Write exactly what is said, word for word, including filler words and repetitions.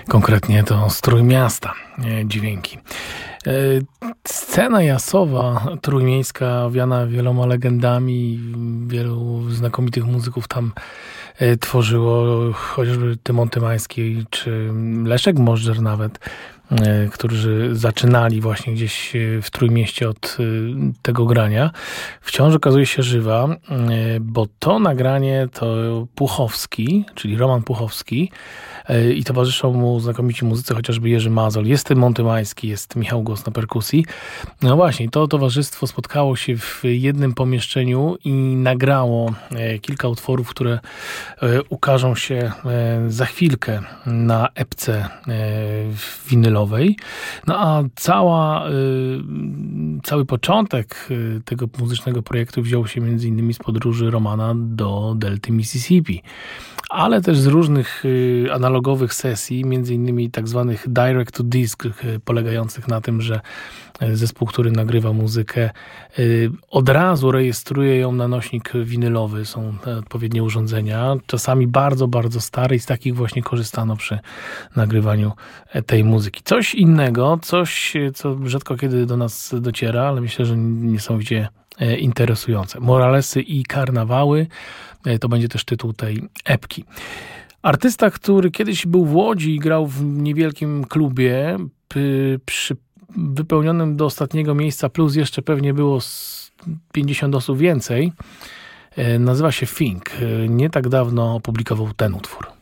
Konkretnie to z Trójmiasta dźwięki. Scena jazzowa trójmiejska owiana wieloma legendami, wielu znakomitych muzyków tam tworzyło, chociażby Tymon Tymański czy Leszek Możdżer nawet, którzy zaczynali właśnie gdzieś w Trójmieście od tego grania, wciąż okazuje się żywa, bo to nagranie to Puchowski, czyli Roman Puchowski, i towarzyszą mu znakomici muzycy, chociażby Jerzy Mazol, jest Tymon Tymański, jest Michał Głos na perkusji. No właśnie, to towarzystwo spotkało się w jednym pomieszczeniu i nagrało kilka utworów, które ukażą się za chwilkę na epce winylowej. No a cała, cały początek tego muzycznego projektu wziął się między innymi z podróży Romana do delty Mississippi, ale też z różnych analogowych sesji, między innymi tak zwanych direct to disc, polegających na tym, że zespół, który nagrywa muzykę, od razu rejestruje ją na nośnik winylowy. Są odpowiednie urządzenia, czasami bardzo, bardzo stare i z takich właśnie korzystano przy nagrywaniu tej muzyki. Coś innego, coś, co rzadko kiedy do nas dociera, ale myślę, że niesamowicie interesujące. Moralesy i karnawały, to będzie też tytuł tej epki. Artysta, który kiedyś był w Łodzi i grał w niewielkim klubie przy wypełnionym do ostatniego miejsca, plus jeszcze pewnie było pięćdziesiąt osób więcej, nazywa się Fink. Nie tak dawno opublikował ten utwór.